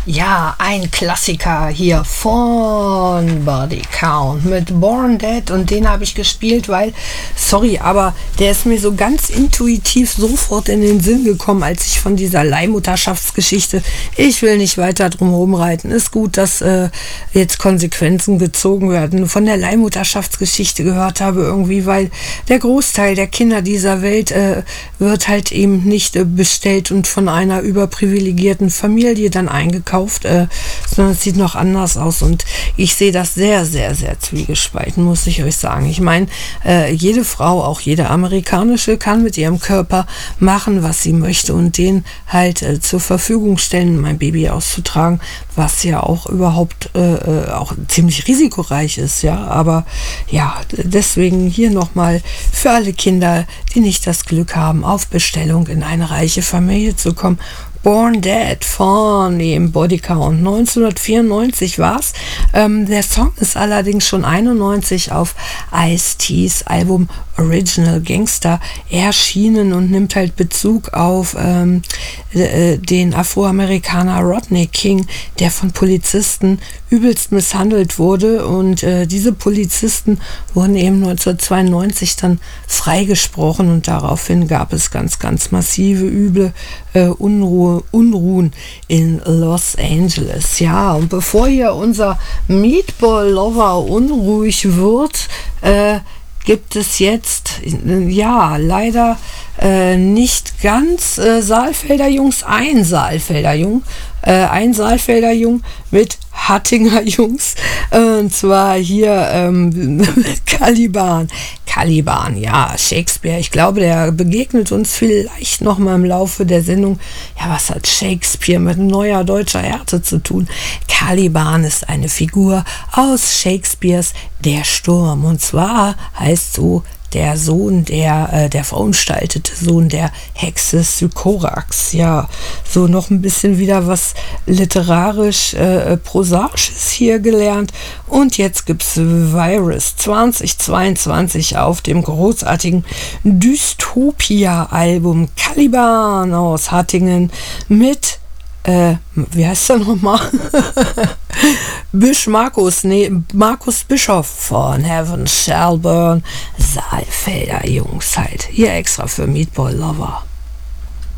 Ja, ein Klassiker hier von Body Count mit Born Dead, und den habe ich gespielt, weil, sorry, aber der ist mir so ganz intuitiv sofort in den Sinn gekommen, als ich von dieser Leihmutterschaftsgeschichte, ich will nicht weiter drum rumreiten, ist gut, dass jetzt Konsequenzen gezogen werden, von der Leihmutterschaftsgeschichte gehört habe irgendwie, weil der Großteil der Kinder dieser Welt wird halt eben nicht bestellt und von einer überprivilegierten Familie dann eingekauft, sondern es sieht noch anders aus, und ich sehe das sehr, sehr, sehr zwiegespalten, muss ich euch sagen. Ich meine, jede Frau, auch jede amerikanische, kann mit ihrem Körper machen, was sie möchte, und den halt zur Verfügung stellen, mein Baby auszutragen, was ja auch überhaupt auch ziemlich risikoreich ist, ja, aber ja, deswegen hier nochmal für alle Kinder, die nicht das Glück haben, auf Bestellung in eine reiche Familie zu kommen. Born Dead von dem Body Count. 1994 war's. Der Song ist allerdings schon 91 auf Ice-T's Album Original Gangster erschienen und nimmt halt Bezug auf den Afroamerikaner Rodney King, der von Polizisten übelst misshandelt wurde, und diese Polizisten wurden eben 1992 dann freigesprochen, und daraufhin gab es ganz, ganz massive, üble Unruhen in Los Angeles. Ja, und bevor hier unser Meatball-Lover unruhig wird, gibt es jetzt, ja, leider nicht ganz Saalfelder Jungs, ein Saalfelder Jung mit Hattinger Jungs, und zwar hier Caliban. Caliban, ja, Shakespeare. Ich glaube, der begegnet uns vielleicht noch mal im Laufe der Sendung. Ja, was hat Shakespeare mit neuer deutscher Härte zu tun? Caliban ist eine Figur aus Shakespeares Der Sturm, und zwar heißt so der Sohn der verunstaltete Sohn der Hexe Sycorax. Ja, so noch ein bisschen wieder was literarisch Prosaisches hier gelernt. Und jetzt gibt's Virus 2022 auf dem großartigen Dystopia-Album Caliban aus Hattingen mit wie heißt er nochmal? Markus Bischof von Heaven Shall Burn. Saalfelder Jungs halt. Hier extra für Meatball Lover.